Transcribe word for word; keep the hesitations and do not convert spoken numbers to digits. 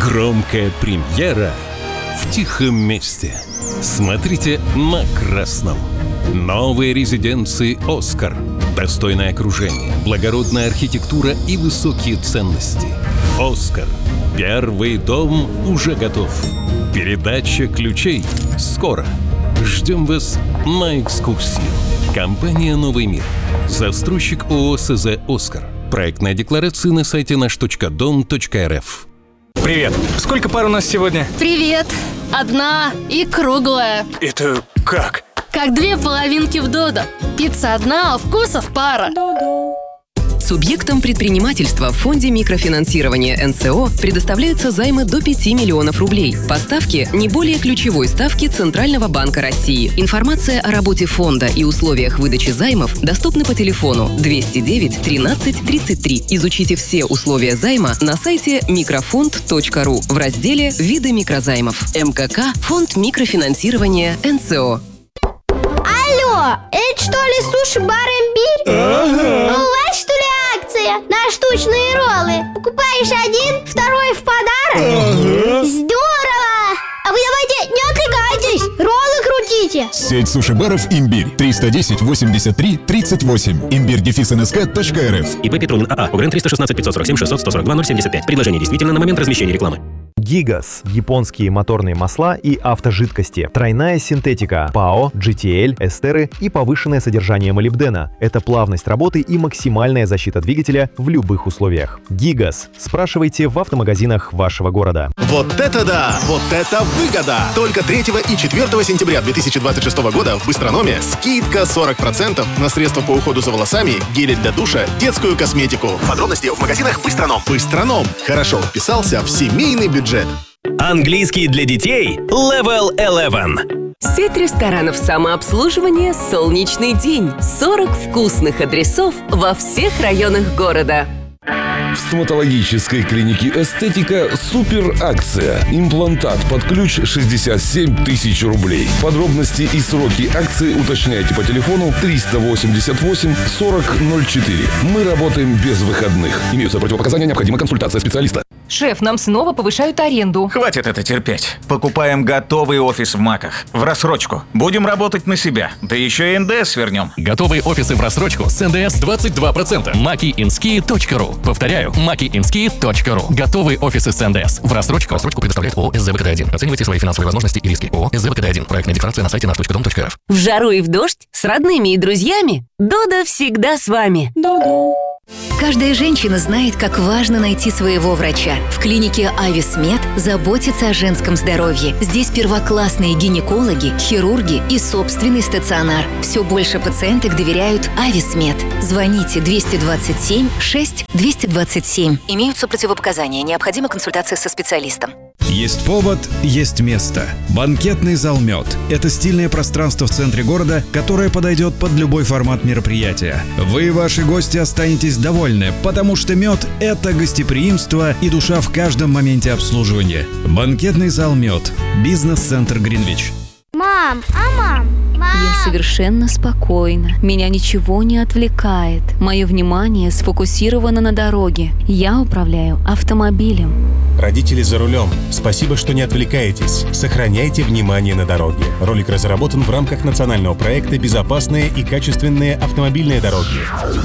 Громкая премьера в тихом месте. Смотрите на красном. Новые резиденции «Оскар». Достойное окружение, благородная архитектура и высокие ценности. «Оскар». Первый дом уже готов. Передача ключей скоро. Ждем вас на экскурсию. Компания «Новый мир». Застройщик ООО СЗ «Оскар». Проектная декларация на сайте наш точка дом точка рф. Привет. Сколько пар у нас сегодня? Привет. Одна и круглая. Это как? Как две половинки в Додо. Пицца одна, а вкусов пара. Субъектам предпринимательства в фонде микрофинансирования эн цэ о предоставляются займы до пяти миллионов рублей. По ставке не более ключевой ставки Центрального банка России. Информация о работе фонда и условиях выдачи займов доступны по телефону двести девять тринадцать тридцать три. Изучите все условия займа на сайте микрофонд точка ру в разделе «Виды микрозаймов». эм ка ка – Фонд микрофинансирования эн цэ о. Алло, это что ли суши-бар «Имбирь»? Ага. А у вас что ли акция на штучные роллы? Покупаешь один, второй в подарок? Ага. Здорово! А вы давайте не отвлекайтесь, роллы крутите. Сеть суши-баров «Имбирь». триста десять восемьдесят три тридцать восемь. имбирь дефис эн эс ка точка эр эф. ИП Петрунин АА. ОГРН триста шестнадцать пятьсот сорок семь шестьсот сто сорок два ноль семьдесят пять. Предложение действительно на момент размещения рекламы. Гигас – японские моторные масла и автожидкости. Тройная синтетика – ПАО, джи ти эл, эстеры и повышенное содержание молибдена. Это плавность работы и максимальная защита двигателя в любых условиях. Гигас. Спрашивайте в автомагазинах вашего города. Вот это да! Вот это выгода! Только третьего и четвёртого сентября две тысячи двадцать шестого года в Быстрономе скидка сорок процентов на средства по уходу за волосами, гели для душа, детскую косметику. Подробности в магазинах Быстроном. Быстроном. Хорошо вписался в семейный бюджет. Английский для детей Level одиннадцать. Сеть ресторанов самообслуживания «Солнечный день». сорок вкусных адресов во всех районах города. В стоматологической клинике «Эстетика» супер акция. Имплантат под ключ шестьдесят семь тысяч рублей. Подробности и сроки акции уточняйте по телефону триста восемьдесят восемь сорок ноль четыре. Мы работаем без выходных. Имеются противопоказания, необходима консультация специалиста. Шеф, нам снова повышают аренду. Хватит это терпеть. Покупаем готовый офис в МАКах. В рассрочку. Будем работать на себя. Да еще и эн дэ эс вернем. Готовые офисы в рассрочку с эн дэ эс двадцать два процента. маки ински точка ру. Повторяю, маки ински точка ру. Готовые офисы с эн дэ эс в рассрочку. Рассрочку предоставляет ООО эс зэ вэ ка дэ один. Оценивайте свои финансовые возможности и риски. ООО эс зэ вэ ка дэ один. Проектная декларация на сайте наш точка дом точка рф. В жару и в дождь, с родными и друзьями, Додо всегда с вами. Додо. Каждая женщина знает, как важно найти своего врача. В клинике «Ависмед» заботятся о женском здоровье. Здесь первоклассные гинекологи, хирурги и собственный стационар. Все больше пациенток доверяют «Ависмед». Звоните двести двадцать семь шесть двести двадцать семь. Имеются противопоказания. Необходима консультация со специалистом. Есть повод, есть место. Банкетный зал «Мед» — это стильное пространство в центре города, которое подойдет под любой формат мероприятия. Вы и ваши гости останетесь довольны, потому что «Мед» — это гостеприимство и душа в каждом моменте обслуживания. Банкетный зал «Мед». Бизнес-центр Гринвич. Мам, а мам? Мам. Я совершенно спокойна. Меня ничего не отвлекает. Мое внимание сфокусировано на дороге. Я управляю автомобилем. Родители за рулем. Спасибо, что не отвлекаетесь. Сохраняйте внимание на дороге. Ролик разработан в рамках национального проекта «Безопасные и качественные автомобильные дороги».